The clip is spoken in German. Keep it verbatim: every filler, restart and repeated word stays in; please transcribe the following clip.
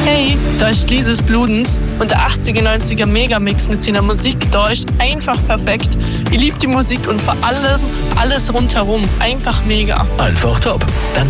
Hey, da ist Lises Bludens und der achtziger, neunziger Megamix mit seiner Musik da ist einfach perfekt. Ich liebe die Musik und vor allem alles rundherum. Einfach mega. Einfach top. Dank